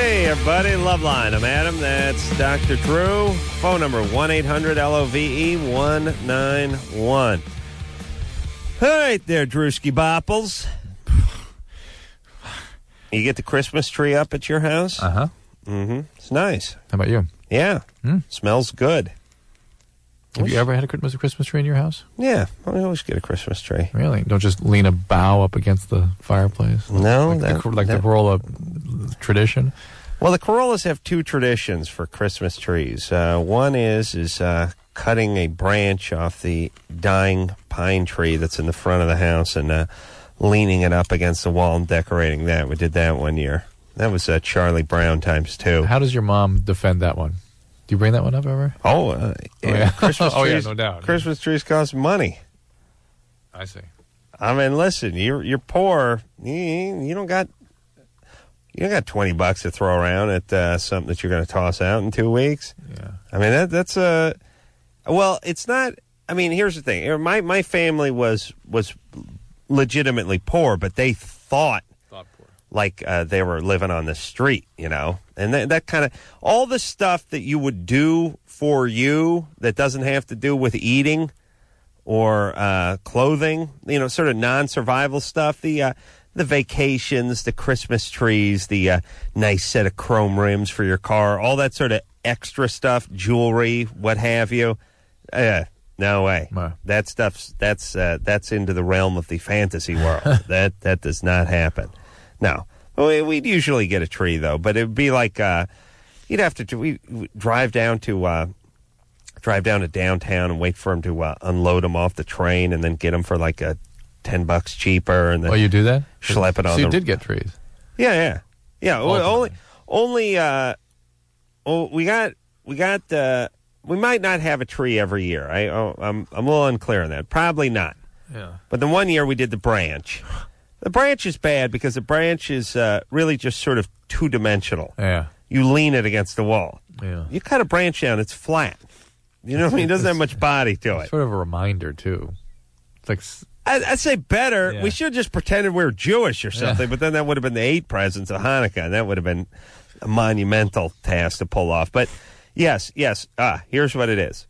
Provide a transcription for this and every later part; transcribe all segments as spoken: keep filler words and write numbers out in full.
Hey, everybody, Loveline. I'm Adam. That's Doctor Drew. Phone number one eight hundred L O V E one nine one. All right there, Drewski Bopples. You get the Christmas tree up at your house? Uh-huh. Mm-hmm. It's nice. How about you? Yeah. Hmm? Smells good. Have you ever had a Christmas Christmas tree in your house? Yeah. I always get a Christmas tree. Really? Don't just lean a bough up against the fireplace? No. Like, that, the, like that, the Corolla tradition? Well, the Corollas have two traditions for Christmas trees. Uh, one is is uh, cutting a branch off the dying pine tree that's in the front of the house and uh, leaning it up against the wall and decorating that. We did that one year. That was uh, Charlie Brown times two. How does your mom defend that one? Do you bring that one up ever? Oh, uh, yeah. Oh, yeah. Christmas oh, trees, yeah, no doubt. Christmas trees cost money. I see. I mean, listen, you're you're poor. You, you don't got you don't got twenty bucks to throw around at uh, something that you're going to toss out in two weeks. Yeah. I mean, that that's a uh, well, it's not. I mean, here's the thing. My my family was was legitimately poor, but they thought. Like uh, they were living on the street, you know, and that, that kind of all the stuff that you would do for you that doesn't have to do with eating or uh, clothing, you know, sort of non-survival stuff. The uh, the vacations, the Christmas trees, the uh, nice set of chrome rims for your car, all that sort of extra stuff, jewelry, what have you. Uh, no way. Wow. That stuff's that's uh, that's into the realm of the fantasy world. that that does not happen. No. We'd usually get a tree, though, but it would be like uh, you'd have to we drive down to uh, drive down to downtown and wait for them to uh, unload them off the train and then get them for like a ten bucks cheaper. And then oh, you do that? Schlep it on. So you the, did get trees? Yeah, yeah, yeah. Ultimately. Only, only. Uh, oh, we got, we got. Uh, we might not have a tree every year. I, oh, I'm, I'm a little unclear on that. Probably not. Yeah. But the one year we did the branch. The branch is bad because the branch is uh, really just sort of two-dimensional. Yeah. You lean it against the wall. Yeah. You cut a branch down, it's flat. You know what I mean? It doesn't have much body to it. Sort of a reminder, too. It's like... I, I'd say better. Yeah. We should have just pretended we were Jewish or something, Yeah. but then that would have been the eight presents of Hanukkah, and that would have been a monumental task to pull off. But, yes, yes. Ah, here's what it is.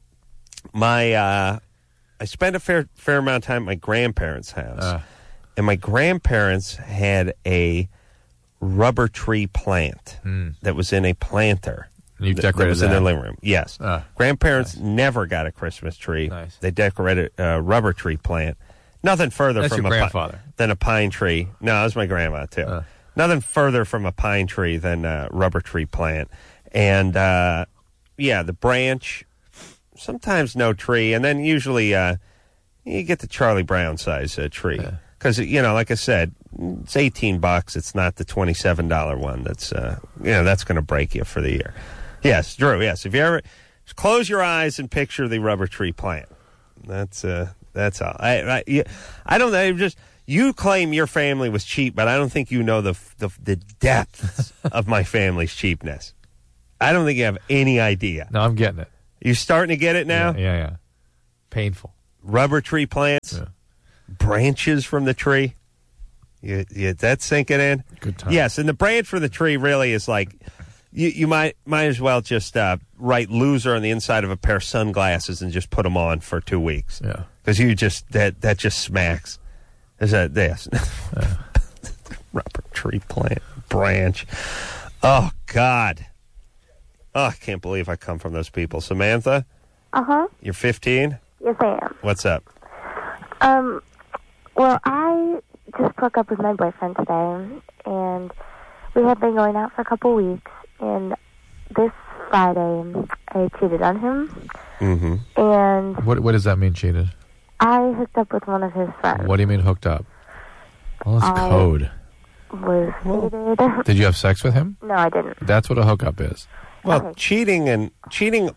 My, uh, I spent a fair, fair amount of time at my grandparents' house. Uh. And my grandparents had a rubber tree plant Mm. that was in a planter. And you that, decorated that was that? in their living room. Yes. Ah, grandparents nice. never got a Christmas tree. Nice. They decorated a rubber tree plant. Nothing further That's from your a grandfather. pi- than a pine tree. No, that was my grandma, too. Uh. Nothing further from a pine tree than a rubber tree plant. And, uh, yeah, the branch, sometimes no tree, and then usually uh, you get the Charlie Brown size uh, tree. Yeah. Because, you know, like I said, it's eighteen bucks. It's not the twenty-seven dollars one that's, uh, you know, that's going to break you for the year. Yes, Drew, yes. If you ever, just close your eyes and picture the rubber tree plant. That's, uh, that's all. I, I, yeah, I don't know. Just, you claim your family was cheap, but I don't think you know the, the, the depths of my family's cheapness. I don't think you have any idea. No, I'm getting it. You starting to get it now? Yeah, yeah. yeah. Painful. Rubber tree plants? Yeah. Branches from the tree. You, you, that's sinking in. Good time. Yes, and the branch from the tree really is like you, you might might as well just uh, write loser on the inside of a pair of sunglasses and just put them on for two weeks. Yeah, because you just that that just smacks. Is that this yeah. rubber tree plant branch? Oh God! Oh, I can't believe I come from those people. Samantha, Uh huh. you're fifteen. Yes, I am. What's up? Um. Well, I just broke up with my boyfriend today, and we had been going out for a couple weeks. And this Friday, I cheated on him. Mm-hmm. And What What does that mean, cheated? I hooked up with one of his friends. What do you mean hooked up? Well, that's I- code. Was hated. Did you have sex with him? No, I didn't. That's what a hookup is. Well, Okay. cheating and cheating,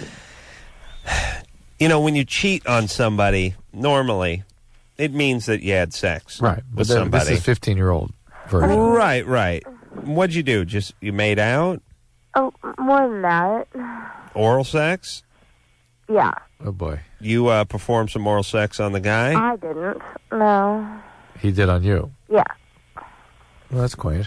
you know, when you cheat on somebody, normally, it means that you had sex Right. But with then somebody. this is fifteen-year-old version. Right, right. What'd you do? Just, you made out? Oh, more than that. Oral sex? Yeah. Oh, boy. You uh, performed some oral sex on the guy? I didn't. No. He did on you. Yeah. Well, that's quaint.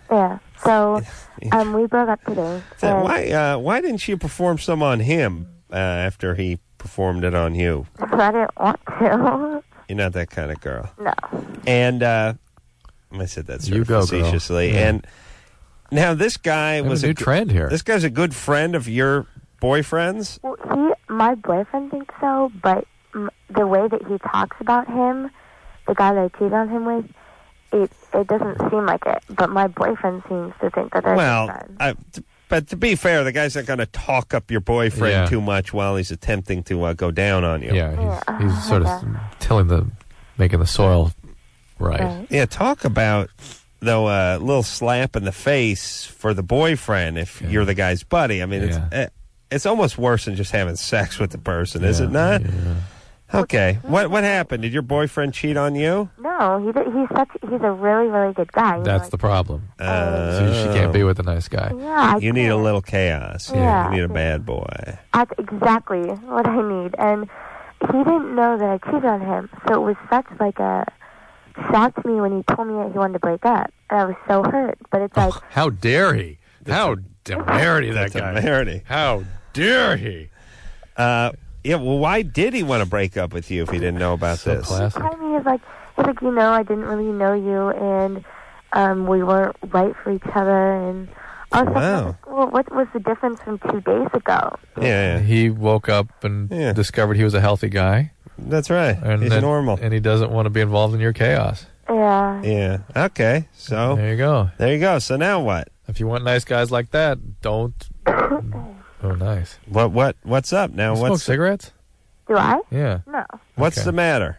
Yeah. So um, we broke up today. So and- why uh, why didn't you perform some on him uh, after he performed it on you? I didn't want to. You're not that kind of girl. No. And uh, I said that sort You of go, girl. facetiously. Yeah. And now this guy Have was a new g- trend here. This guy's a good friend of your boyfriend's. Well, he, my boyfriend thinks so, but m- the way that he talks about him, the guy that I cheated on him with, it it doesn't seem like it. But my boyfriend seems to think that they're Well, good friends. I, t- but to be fair, the guy's not going to talk up your boyfriend Yeah. too much while he's attempting to uh, go down on you. Yeah, he's, Yeah. he's sort of Okay. tilling the, making the soil right. Right. Yeah, talk about, though, a little slap in the face for the boyfriend if Yeah. you're the guy's buddy. I mean, it's Yeah. uh, it's almost worse than just having sex with the person, is Yeah, it not? yeah. Okay. What what happened? Did your boyfriend cheat on you? No, he did, he's such he's a really really good guy. you know, That's like- the problem. Uh, So she can't be with a nice guy. Yeah, I You need a can't. little chaos. Yeah. You need a bad boy. That's exactly what I need. And he didn't know that I cheated on him, so it was such like a shock to me when he told me that he wanted to break up, and I was so hurt. But it's like, Oh, how dare he? How dare he, that That's a guy? Verity. How dare he? Uh, yeah, well, why did he want to break up with you if he didn't know about So this? classic. I mean, he's like, he's like, you know, I didn't really know you, and um, we weren't right for each other, and I was Wow. like, well, what was the difference from two days ago? Yeah, He woke up and Yeah. discovered he was a healthy guy, that's right. and He's then- normal. and he doesn't want to be involved in your chaos. Yeah. Yeah. Okay. So There you go. there you go. So now what? If you want nice guys like that, don't. Oh, nice. What what what's up now? You smoke What's cigarettes? Do I? Yeah. No. what's Okay. the matter?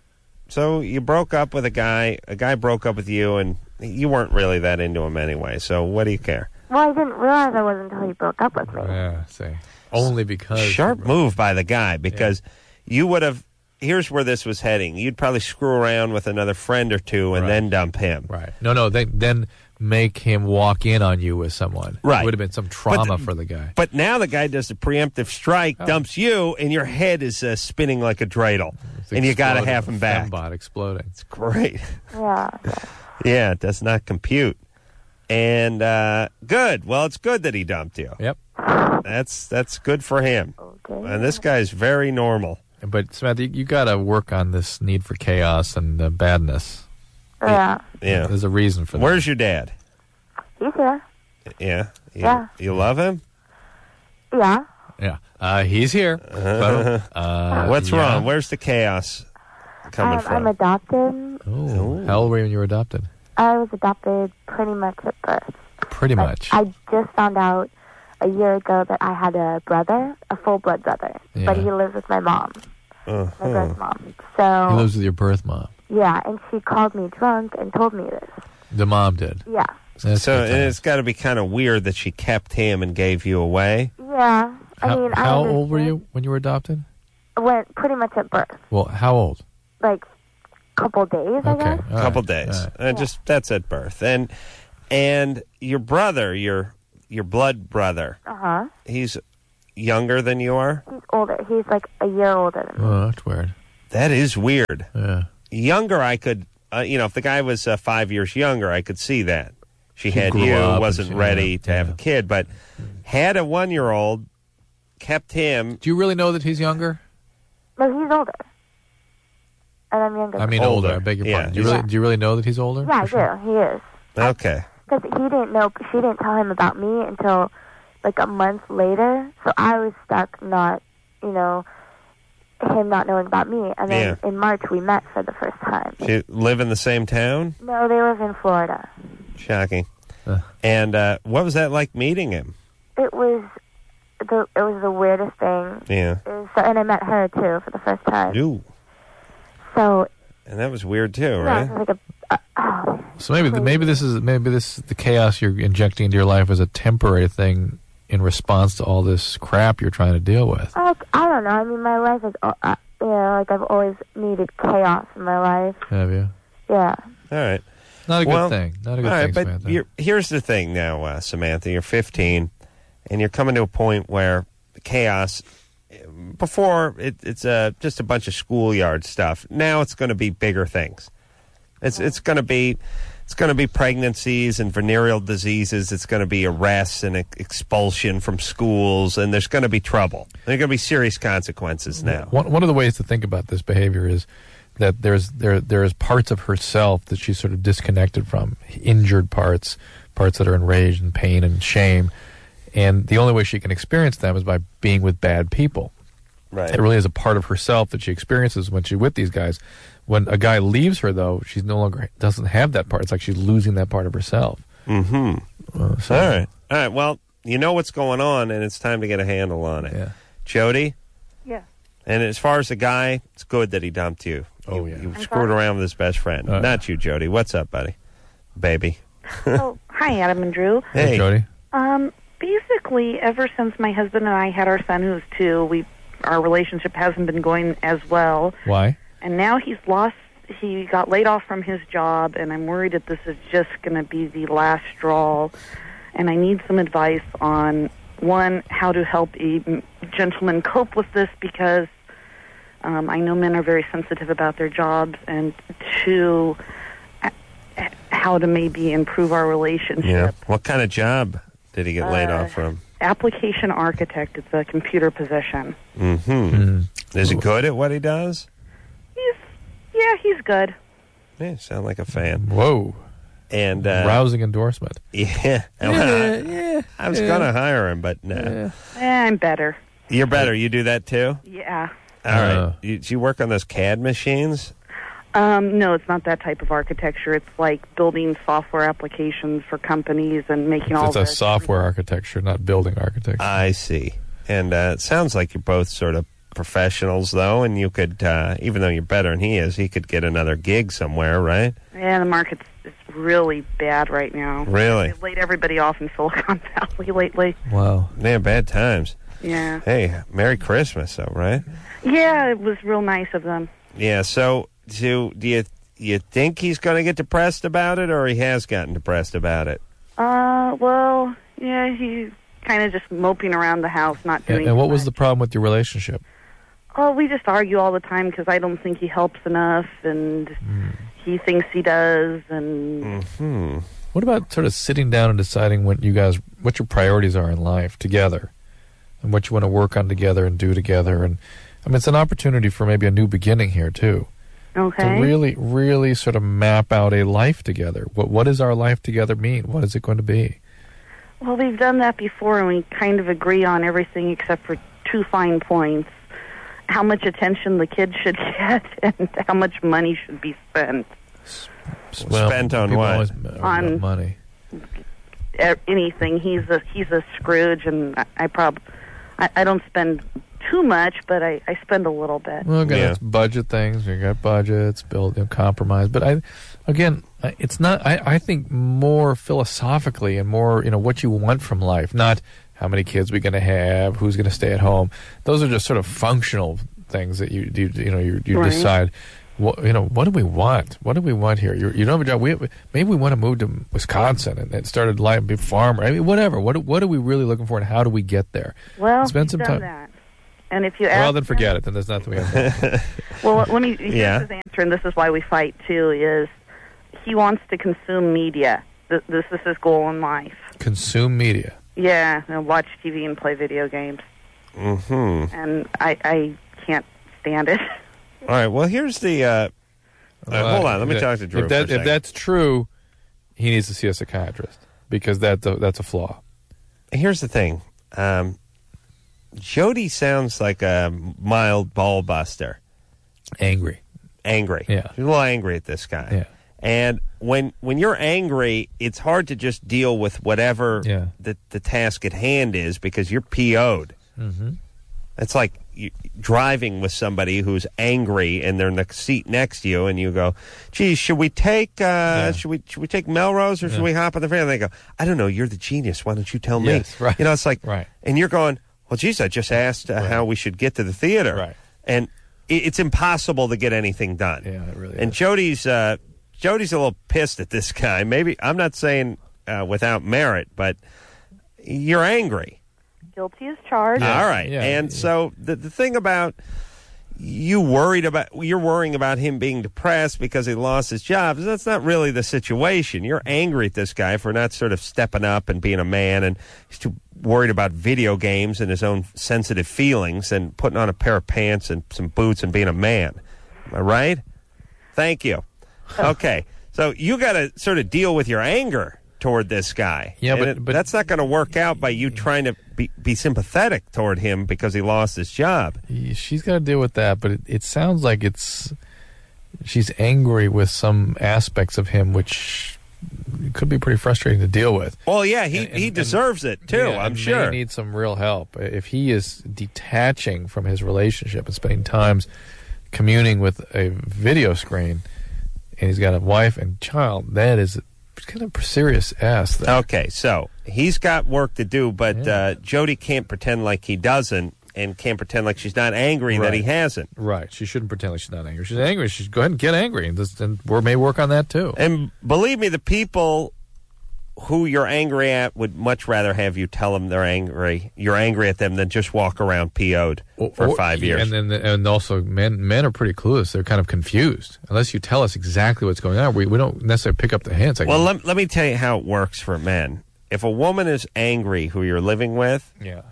So you broke up with a guy. A guy broke up with you, and you weren't really that into him anyway. So what do you care? Well, I didn't realize I was until he broke up with me. Yeah. See, only because Sharp move by the guy because you would have. Here's where this was heading. You'd probably screw around with another friend or two and Right. then dump him. Right. No, no. Then then make him walk in on you with someone. Right. It would have been some trauma the- for the guy. But now the guy does the preemptive strike, Oh. dumps you, and your head is uh, spinning like a dreidel, It's and you got to exploding. have him back. Fembot exploding. It's great. Yeah. Yeah, it does not compute. And uh, good. Well, it's good that he dumped you. Yep. That's that's good for him. Okay. And this guy's very normal. But Samantha, you, you got to work on this need for chaos and uh, badness. Yeah. Yeah. There's a reason for that. Where's your dad? He's here. Yeah. You, Yeah. You love him? Yeah. Yeah. Uh, he's here. So, uh, What's yeah. wrong? Where's the chaos coming Um, from? I'm adopted. Oh, how old were you when you were adopted? I was adopted pretty much at birth. Pretty Like, much. I just found out a year ago that I had a brother, a full-blood brother, but Yeah. he lives with my mom, Uh-huh. my birth mom. He So, lives with your birth mom. yeah, and she called me drunk and told me this. The mom did. Yeah. That's So good and times. it's got to be kind of weird that she kept him and gave you away. Yeah. I how mean, I how old were understand- you when you were adopted? Went pretty much at birth. Well, how old? Like, couple days, I Okay. guess. all A couple right, days. all right. Uh, Just that's at birth. And and your brother, your your blood brother, Uh-huh. he's younger than you are. He's older. He's like a year older than me. Oh, that's weird. That is weird. Yeah. Younger, I could, uh, you know, if the guy was uh, five years younger, I could see that. She, She had grew you, up and wasn't she- ready yeah, to have yeah. a kid, but had a one-year-old, kept him. Do you really know that he's younger? No, he's older. And I'm younger. I mean, Older. older. I beg your Yeah, pardon. Do you he's- really do you really know that he's older? yeah, I For sure? do. He is. Okay. Because he didn't know, she didn't tell him about me until like a month later. So I was stuck not, you know, him not knowing about me. And then Yeah. in March we met for the first time. She live in the same town? No, they live in Florida. Shocking. Uh. And uh, what was that like meeting him? It was the it was the weirdest thing. Yeah. It was so, and I met her too for the first time. Ooh. So And that was weird too, yeah, right? it was like a uh, oh, So maybe maybe this is maybe this the chaos you're injecting into your life is a temporary thing in response to all this crap you're trying to deal with. I, I don't know. I mean, my life is uh, uh, you know like I've always needed chaos in my life. Have you? Yeah. All right. Not a good Well, thing. Not a good All thing, right, but Samantha. you're, here's the thing now, uh, Samantha. You're fifteen, and you're coming to a point where chaos. Before it, it's uh, just a bunch of schoolyard stuff. Now it's going to be bigger things. It's it's going to be It's going to be pregnancies and venereal diseases. It's going to be arrests and ex- expulsion from schools, and there's going to be trouble. There are going to be serious consequences now. One, one of the ways to think about this behavior is that there's there there's parts of herself that she's sort of disconnected from, injured parts, parts that are enraged and pain and shame, and the only way she can experience them is by being with bad people. Right. It really is a part of herself that she experiences when she's with these guys. When a guy leaves her, though, she no longer doesn't have that part. It's like she's losing that part of herself. Mm-hmm. Uh, so, All right. All right. Well, you know what's going on, and it's time to get a handle on it. Yeah. Jody? Yeah. And as far as the guy, it's good that he dumped you. Oh, you, yeah. You I'm screwed sorry? around with his best friend. Uh, Not you, Jody. What's up, buddy? Baby. Oh, hi, Adam and Drew. Hey, Hey. Jody. Um, basically, ever since my husband and I had our son, who's two, we our relationship hasn't been going as well. Why? And now he's lost. He got laid off from his job, and I'm worried that this is just going to be the last straw. And I need some advice on one, how to help a m- gentleman cope with this, because um, I know men are very sensitive about their jobs, and two, a- a- how to maybe improve our relationship. Yeah. What kind of job did he get laid Uh, off from? Application architect. It's a computer position. Mm-hmm. Mm. Is he good at what he does? He's, yeah, he's good. Yeah, you sound like a fan. Whoa. And uh, Rousing endorsement. yeah, yeah. I was yeah. gonna hire him, but no. Yeah. Eh, I'm better. You're better. You do that too. Yeah. All right. Uh. You, do you work on those C A D machines? Um, no, it's not that type of architecture. It's like building software applications for companies and making all It's a the software architecture, not building architecture. I see. And uh, it sounds like you're both sort of professionals, though, and you could, uh, even though you're better than he is, he could get another gig somewhere, right? Yeah, the market's is really bad right now. Really? They've laid everybody off in Silicon Valley lately. Wow. Yeah, bad times. Yeah. Hey, Merry Christmas, though, right? Yeah, it was real nice of them. Yeah. So, do do you you think he's going to get depressed about it, or he has gotten depressed about it? Uh, well, yeah, he's kind of just moping around the house, not doing And, and what was much. the problem with your relationship? Oh, we just argue all the time because I don't think he helps enough, and Mm. he thinks he does, and Hmm. What about sort of sitting down and deciding what you guys, what your priorities are in life together, and what you want to work on together and do together? And I mean, it's an opportunity for maybe a new beginning here too, okay. to really, really sort of map out a life together. What what does our life together mean? What is it going to be? Well, we've done that before, and we kind of agree on everything except for two fine points: how much attention the kids should get, and how much money should be spent. Spent on people what? always argue about On- money. E- Anything. He's a he's a Scrooge, and I, I prob I, I don't spend too much, but I, I spend a little bit. Well, again, Yeah. it's budget things. You got budgets, build, you know, compromise. But I, again, I- it's not. I, I think more philosophically and more, you know, what you want from life, not how many kids we're going to have, who's going to stay at home. Those are just sort of functional things that you you, you know you, you Right. decide. What, you know, what do we want? What do we want here? You're, you don't have a job. We have, maybe we want to move to Wisconsin and, and start a life, be a farmer. I mean, whatever. What what are we really looking for, and how do we get there? Well, Spend he's some done time. that. And if you ask Well, then him- forget it. Then there's nothing we have to do. Well, let me. Here's Yeah. his answer, and this is why we fight too. Is he wants to consume media? Th- This is his goal in life. Consume media. Yeah, and watch T V and play video games, Mm-hmm. and I I can't stand it. All right. Well, here's the. Uh, all right, hold on. Let me if talk to Drew If, that, for a if second. that's true, he needs to see a psychiatrist because that's a, that's a flaw. Here's the thing. Um, Jody sounds like a mild ball buster. Angry. Angry. Yeah. She's a little angry at this guy. Yeah. And when when you're angry, it's hard to just deal with whatever Yeah. the, the task at hand is because you're P O'd. Mm-hmm. It's like you, driving with somebody who's angry and they're in the seat next to you, and you go, "Geez, should we take uh, Yeah. should we should we take Melrose or should Yeah. we hop on the van?" And they go, "I don't know. You're the genius. Why don't you tell me?" Yes, right. You know, it's like, Right. and you're going, "Well, geez, I just asked uh, Right. how we should get to the theater," Right. and it, it's impossible to get anything done. Yeah, it really And is. Jody's uh, Jody's a little pissed at this guy. Maybe I'm not saying uh, without merit, but you're angry. Guilty as charged. Yeah. All right. yeah, and yeah. so the the thing about you worried about you're worrying about him being depressed because he lost his job. That's not really the situation. You're angry at this guy for not sort of stepping up and being a man, and he's too worried about video games and his own sensitive feelings and putting on a pair of pants and some boots and being a man. Am I right? Thank you. Okay, so you got to sort of deal with your anger toward this guy. Yeah, but, it, but that's not going to work out by you trying to be, be sympathetic toward him because he lost his job. She's got to deal with that, but it, it sounds like it's she's angry with some aspects of him, which could be pretty frustrating to deal with. Well, yeah, he, and, he and, deserves it, too, yeah, I'm and sure. May need some real help. If he is detaching from his relationship and spending times communing with a video screen, and he's got a wife and child, that is kind of serious ass thing. Okay, so he's got work to do, but Yeah. uh, Jody can't pretend like he doesn't, and can't pretend like she's not angry Right. that he hasn't. Right. She shouldn't pretend like she's not angry. She's angry. She's go ahead and get angry, and, this, and we may work on that too. And believe me, the people who you're angry at would much rather have you tell them they're angry. You're angry at them than just walk around P O'd for Or- five years. And then, and also, men men are pretty clueless. They're kind of confused unless you tell us exactly what's going on. We we don't necessarily pick up the hints. Like, well, let, let me tell you how it works for men. If a woman is angry who you're living with, yeah,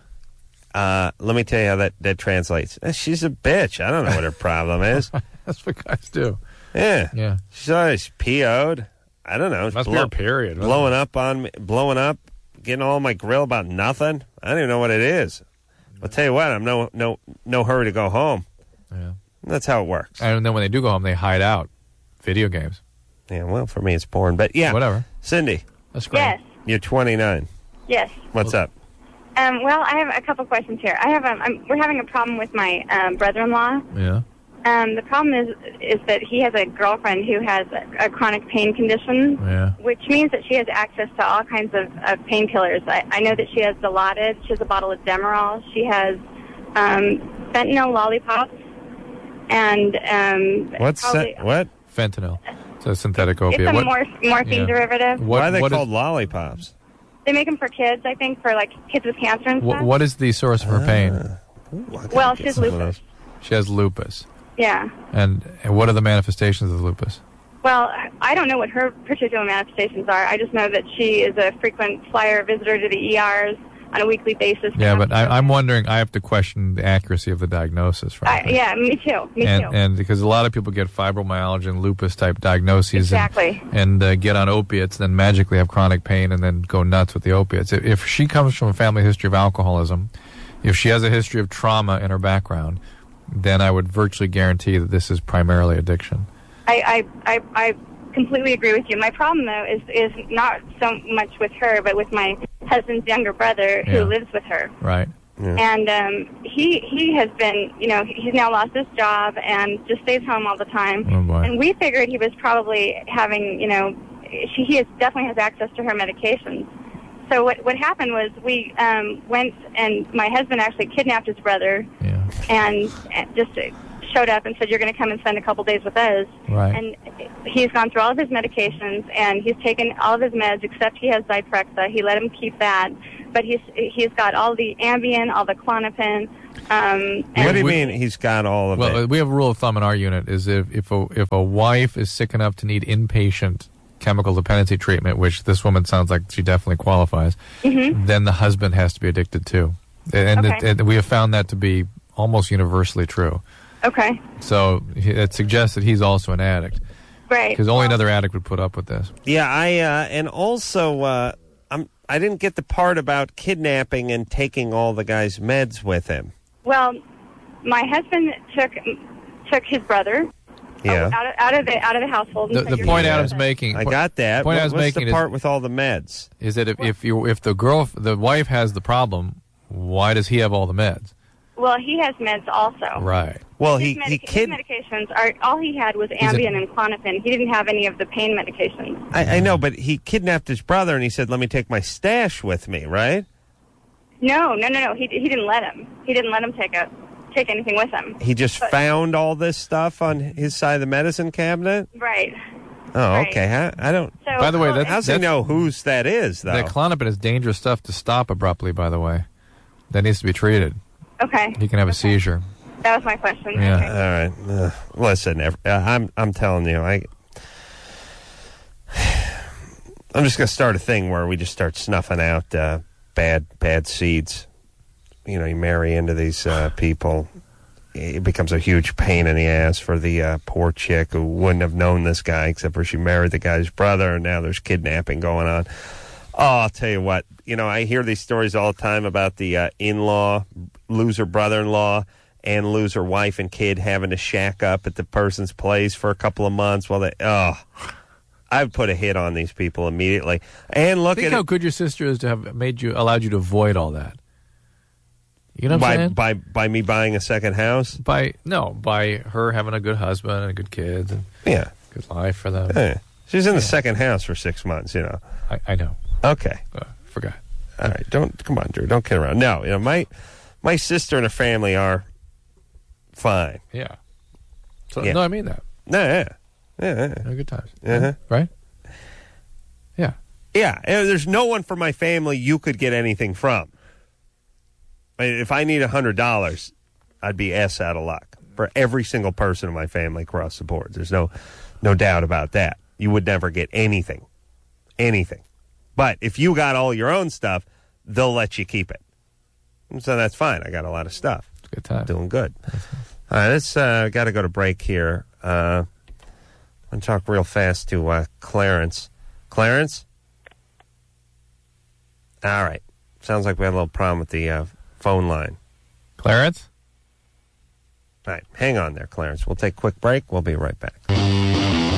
uh, let me tell you how that, that translates. Eh, She's a bitch. I don't know what her problem is. that's what guys do. Yeah. Yeah, She's always P O'd. I don't know. must Blow- be her period. wasn't blowing it? up on me, blowing up, getting all on my grill about nothing. I don't even know what it is. I'll tell you what, I'm no no no hurry to go home. Yeah, That's how it works. and then when they do go home, they hide out. Video games, Yeah, well, for me it's porn, but yeah. whatever. Cindy, That's great. Yes, you're twenty-nine. yes. What's up? Um, well, I have a couple questions here. I have um, I'm, we're having a problem with my um, brother-in-law. Yeah. Um, the problem is is that he has a girlfriend who has a, a chronic pain condition, Yeah. which means that she has access to all kinds of, of painkillers. I, I know that she has Dilaudid, she has a bottle of Demerol, she has um, fentanyl lollipops, and um, What's probably, that? What? Fentanyl. It's a synthetic It's opiate. a What- mor- morphine yeah. derivative. What, Why are they what is- called lollipops? They make them for kids, I think, for like kids with cancer and what, stuff. what is the source of her pain? Ooh, I gotta Well, get she's some of lupus. those. She has lupus. Yeah. And, and what are the manifestations of lupus? Well, I don't know what her particular manifestations are. I just know that she is a frequent flyer visitor to the E Rs on a weekly basis. Yeah, but I, I'm wondering. I have to question the accuracy of the diagnosis. I, Frankly. yeah, me too. Me and too. and because a lot of people get fibromyalgia and lupus type diagnoses Exactly. and, and uh, get on opiates, then magically have chronic pain and then go nuts with the opiates. If, if she comes from a family history of alcoholism, if she has a history of trauma in her background, then I would virtually guarantee that this is primarily addiction. I, I, I, I completely agree with you. My problem, though, is is not so much with her, but with my husband's younger brother who Yeah. lives with her. Right. And um, he he has been, you know, he's now lost his job and just stays home all the time. Oh, boy. And we figured he was probably having, you know, she, he has, definitely has access to her medications. So what what happened was we um, went and my husband actually kidnapped his brother Yeah. and, and just showed up and said, "You're going to come and spend a couple days with us." Right. And he's gone through all of his medications and he's taken all of his meds except he has Zyprexa. He let him keep that, but he's he's got all the Ambien, all the Klonopin. Um, What and do you we- mean he's got all of Well, it? uh, we have a rule of thumb in our unit: is if if a if a wife is sick enough to need inpatient chemical dependency treatment, which this woman sounds like she definitely qualifies, Mhm. then the husband has to be addicted too, and it, Okay. it, we have found that to be almost universally true. Okay, So he- it suggests that he's also an addict, right. because only Well, another addict would put up with this. Yeah, I uh, and also uh, I'm I didn't get the part about kidnapping and taking all the guy's meds with him. Well, my husband took took his brother Yeah, out of out of the out of the household. and The, said, the "You're point gonna Adam's do making I got that. Point What, I was what's making the is- part with all the meds? is that if if you if the girl the wife has the problem, why does he have all the meds? Well, he has meds also. Right. Well, His, he he medica- kid. his medications are all he had was a- Ambien and Klonopin. He didn't have any of the pain medications. I, I know, but he kidnapped his brother and he said, "Let me take my stash with me." Right? No, no, no, no. He he didn't let him. He didn't let him take a take anything with him. He just But- found all this stuff on his side of the medicine cabinet. Right. Oh, Right. okay. I, I don't. So, By the way, well, that's- How's he that's- know whose that is, though? That Klonopin is dangerous stuff to stop abruptly, by the way. That needs to be treated. okay. He can have a Okay. seizure. That was my question. Yeah. Okay. All right. Uh, listen, ev- uh, I'm I'm telling you, I I'm just gonna start a thing where we just start snuffing out uh, bad bad seeds. You know, you marry into these uh, people. It becomes a huge pain in the ass for the uh, poor chick who wouldn't have known this guy except for she married the guy's brother, and now there's kidnapping going on. Oh, I'll tell you what. You know, I hear these stories all the time about the uh, in-law, loser brother-in-law, and loser wife and kid having to shack up at the person's place for a couple of months while they... Oh, I'd put a hit on these people immediately. And look Think at how it, good your sister is to have made you, allowed you to avoid all that. You know what I'm by, saying? by, by me buying a second house. By no, by her having a good husband and good kids and Yeah. good life for them. Yeah. She's in the second house for six months, you know. I, I know. Okay. Uh, forgot. All right. Don't come on, Drew. Don't kid around. No, you know, my my sister and her family are fine. Yeah. So Yeah. no, I mean that. No, yeah. Yeah. yeah. They're good times. Uh-huh. Right? Yeah. Yeah. uh, There's no one from my family you could get anything from. I mean, if I need one hundred dollars, I'd be ass out of luck for every single person in my family across the board. There's no no doubt about that. You would never get anything. Anything. But if you got all your own stuff, they'll let you keep it. So that's fine. I got a lot of stuff. It's a good time. Doing good. All right, let's uh, got to go to break here. Uh, I'm going to talk real fast to uh, Clarence. Clarence? All right. Sounds like we had a little problem with the uh, phone line. Clarence? All right, hang on there, Clarence. We'll take a quick break. We'll be right back.